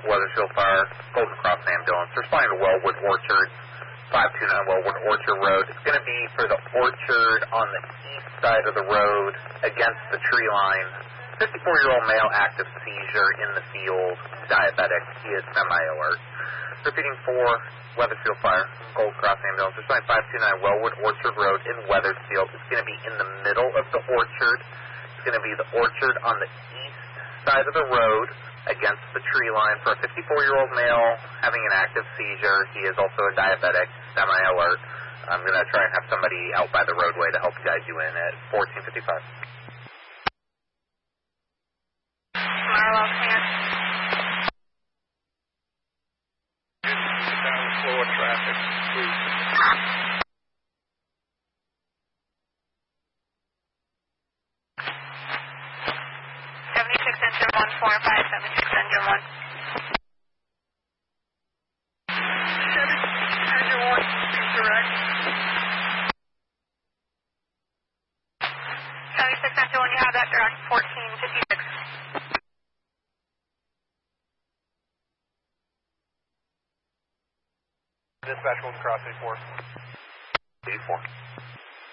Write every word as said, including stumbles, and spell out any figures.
Weathersfield Fire, Golden Cross Ambulance. Responding to Wellwood Orchard, five two nine Wellwood Orchard Road. It's going to be for the orchard on the east side of the road against the tree line. fifty-four-year-old male, active seizure in the field, diabetic. He is semi-alert. Repeating for Weathersfield Fire, Gold Cross Ambulance. Responding five two nine Wellwood Orchard Road in Weathersfield. It's going to be in the middle of the orchard. It's going to be the orchard on the east side of the road against the tree line for a fifty-four-year-old male having an active seizure. He is also a diabetic, semi-alert. I'm going to try and have somebody out by the roadway to help guide you in at fourteen fifty-five. Marlow, clear. Flow of traffic, please. seventy-six engine one, four five, seventy-six engine one. seventy-six engine one, direct. seventy-six engine one, you have that direct, fourteen fifty-six. Dispatch Golden Cross eighty-four. eighty-four.